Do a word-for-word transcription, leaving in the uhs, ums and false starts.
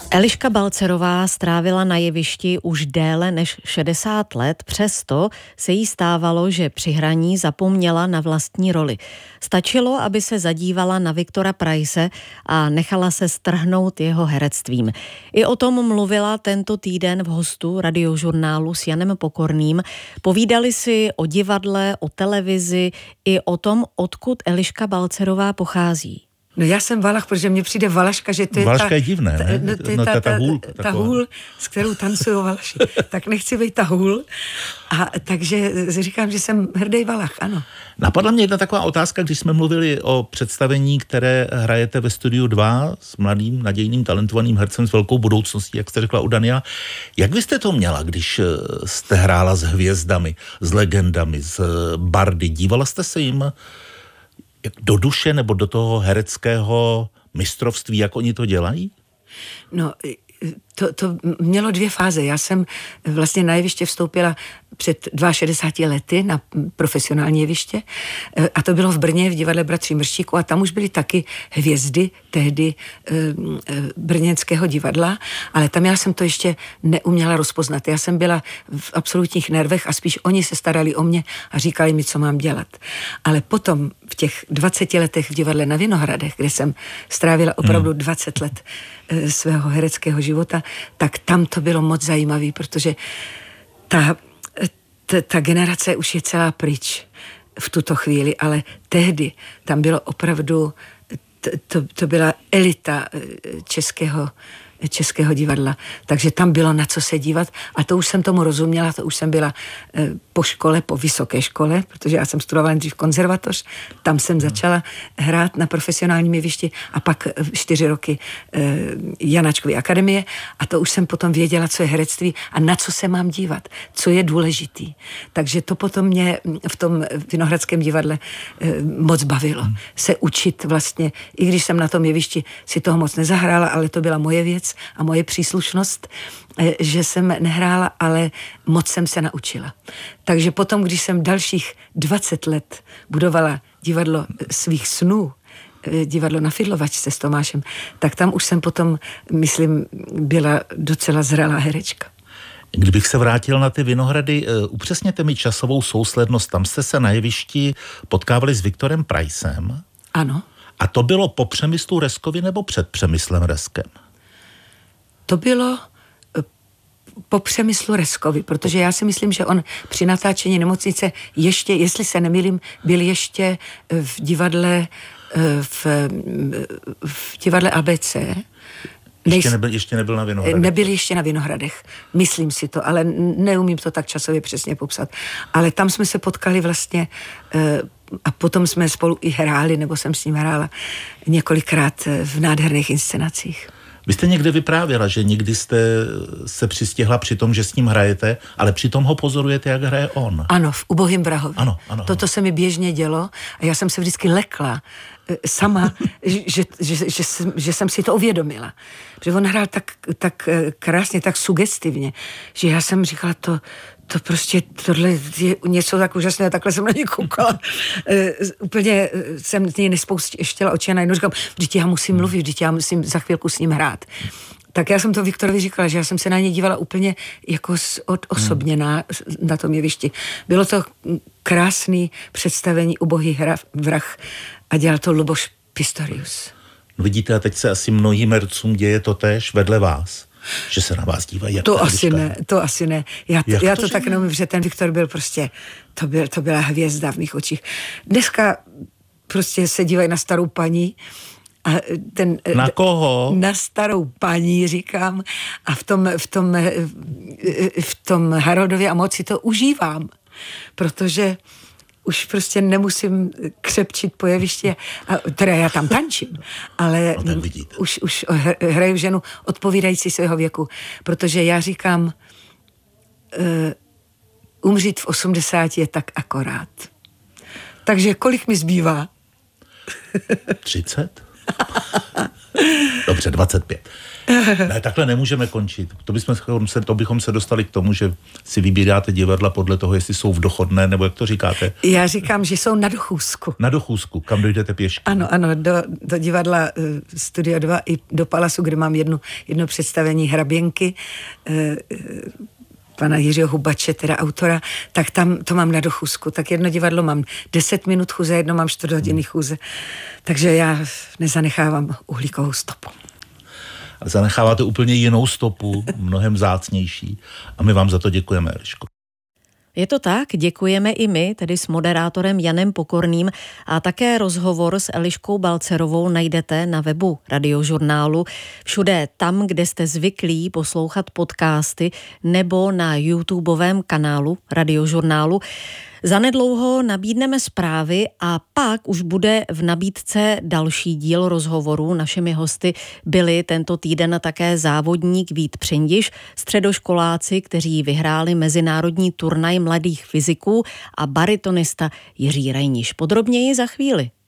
Eliška Balcerová strávila na jevišti už déle než šedesát let, přesto se jí stávalo, že při hraní zapomněla na vlastní roli. Stačilo, aby se zadívala na Viktora Preisse a nechala se strhnout jeho herectvím. I o tom mluvila tento týden v hostu Radiožurnálu s Janem Pokorným. Povídali si o divadle, o televizi i o tom, odkud Eliška Balcerová pochází. No já jsem Valach, protože mně přijde Valaška, že to je Valaška ta... je divné, ta, ne? No, to je no, ta, ta, ta, ta, hůl. Ta, ta hůl, s kterou tancují Valaši. Tak nechci být ta hůl. A takže říkám, že jsem hrdý Valach, ano. Napadla mě jedna taková otázka, když jsme mluvili o představení, které hrajete ve Studiu dva s mladým, nadějným, talentovaným hercem s velkou budoucností, jak jste řekla u Daniela. Jak vy jste to měla, když jste hrála s hvězdami, s legendami, s bardy? Dívala jste se jim do duše nebo do toho hereckého mistrovství, jak oni to dělají? No, to, to mělo dvě fáze. Já jsem vlastně na jeviště vstoupila před šedesáti dvěma lety na profesionální jeviště a to bylo v Brně v divadle Bratří Mrštíků a tam už byly taky hvězdy tehdy e, e, brněnského divadla, ale tam já jsem to ještě neuměla rozpoznat. Já jsem byla v absolutních nervech a spíš oni se starali o mě a říkali mi, co mám dělat. Ale potom v těch dvaceti letech v divadle na Vinohradech, kde jsem strávila opravdu dvacet let e, svého hereckého života, tak tam to bylo moc zajímavé, protože ta Ta, ta generace už je celá pryč v tuto chvíli, ale tehdy tam bylo opravdu, to, to, to byla elita českého, českého divadla, takže tam bylo na co se dívat a to už jsem tomu rozuměla, to už jsem byla eh, po škole, po vysoké škole, protože já jsem studovala dřív konzervatoř, tam jsem začala hrát na profesionálním jevišti a pak čtyři roky eh, Janáčkovy akademie a to už jsem potom věděla, co je herectví a na co se mám dívat, co je důležitý. Takže to potom mě v tom Vinohradském divadle eh, moc bavilo. Se učit vlastně, i když jsem na tom jevišti si toho moc nezahrála, ale to byla moje věc a moje příslušnost, že jsem nehrála, ale moc jsem se naučila. Takže potom, když jsem dalších dvacet let budovala divadlo svých snů, divadlo na Fidlovačce s Tomášem, tak tam už jsem potom, myslím, byla docela zralá herečka. Kdybych se vrátil na ty Vinohrady, upřesněte mi časovou souslednost. Tam jste se na jevišti potkávali s Viktorem Preissem. Ano. A to bylo po Přemyslu Reskovi nebo před Přemyslem Reskem? To bylo po Přemyslu Reskovi, protože já si myslím, že on při natáčení Nemocnice ještě, jestli se nemýlím, byl ještě v divadle v, v divadle A B C. Ještě nebyl, ještě nebyl na Vinohradech. Nebyl ještě na Vinohradech, myslím si to, ale neumím to tak časově přesně popsat. Ale tam jsme se potkali vlastně a potom jsme spolu i hráli, nebo jsem s ním hrála několikrát v nádherných inscenacích. Vy jste někde vyprávěla, že někdy jste se přistěhla při tom, že s ním hrajete, ale přitom ho pozorujete, jak hraje on. Ano, v Ubohým Brahově. Ano, ano, Toto ano. se mi běžně dělo a já jsem se vždycky lekla sama, že, že, že, že, jsem, že jsem si to uvědomila. Že on hrál tak, tak krásně, tak sugestivně, že já jsem říkala, to, to prostě, tohle je něco tak úžasného, takhle jsem na něj koukala. E, úplně jsem něj nespouštěla oči a najednou říkám, vždyť já musím mluvit, vždyť já musím za chvilku s ním hrát. Tak já jsem to Viktorovi říkala, že já jsem se na něj dívala úplně jako odosobněná hmm. na tom jevišti. Bylo to krásný představení Ubohý vrah a dělal to Luboš Pistorius. No vidíte, a teď se asi mnohým hercům děje to též vedle vás, že se na vás dívají. Jak to asi ne, to asi ne. Já to, já to, to tak ne? neumím, že ten Viktor byl prostě, to, byl, to byla hvězda v mých očích. Dneska prostě se dívají na starou paní, a ten, na koho? Na starou paní, říkám, a v tom, v tom, v tom Haroldově a moci to užívám, protože už prostě nemusím křepčit po jevišti, a, teda já tam tančím, ale no, už, už hraju ženu odpovídající svého věku, protože já říkám, uh, umřít v osmdesáti je tak akorát. Takže kolik mi zbývá? třicet? Dobře, dvacet pět. Ne, takhle nemůžeme končit. To bychom se, to bychom se dostali k tomu, že si vybíráte divadla podle toho, jestli jsou v dochodné, nebo jak to říkáte? Já říkám, že jsou na dochůzku. Na dochůzku, kam dojdete pěšky. Ano, ano, do, do divadla uh, Studio dva i do Palasu, kde mám jedno, jedno představení Hraběnky, uh, uh, pana Jiřího Hubače, teda autora, tak tam to mám na dochůzku. Tak jedno divadlo mám deset minut chůze, jedno mám čtvrt hodiny chůze. Takže já nezanechávám uhlíkovou stopu. A zanecháváte úplně jinou stopu, mnohem vzácnější. A my vám za to děkujeme, Eliško. Je to tak, děkujeme i my, tedy s moderátorem Janem Pokorným, a také rozhovor s Eliškou Balcerovou najdete na webu Radiožurnálu, všude tam, kde jste zvyklí poslouchat podcasty, nebo na YouTubeovém kanálu Radiožurnálu. Zanedlouho nabídneme zprávy a pak už bude v nabídce další díl rozhovorů. Našimi hosty byli tento týden také závodník Vít Přindiš, středoškoláci, kteří vyhráli mezinárodní turnaj mladých fyziků, a baritonista Jiří Rajniš. Podrobněji za chvíli.